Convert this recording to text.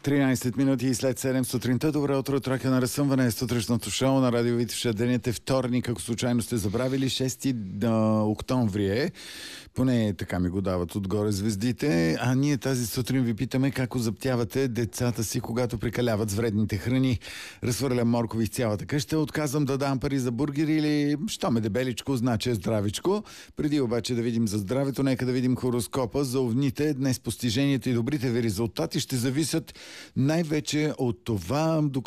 13 минути след 7 сутринта. Добро утро, трака на разсъмване е сутрешното шоу на Радио Витоша. Денят е вторник, ако случайно сте забравили, 6 октомври е. Поне така ми го дават отгоре звездите. А ние тази сутрин ви питаме как озаптявате децата си, когато прекаляват с вредните храни. Разхвърлям моркови в цялата къща. Отказвам да дам пари за бургери или що ме дебеличко, значи е здравичко. Преди обаче да видим за здравето, нека да видим хороскопа за овните. Днес постижението и добрите ви резултати ще зависят най-вече от това,